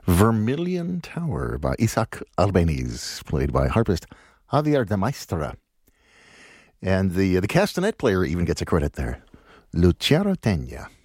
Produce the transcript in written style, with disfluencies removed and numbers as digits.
Vermilion Tower by Isaac Albeniz, played by harpist Javier de Maistra. And the castanet player even gets a credit there. Luciano Tegna.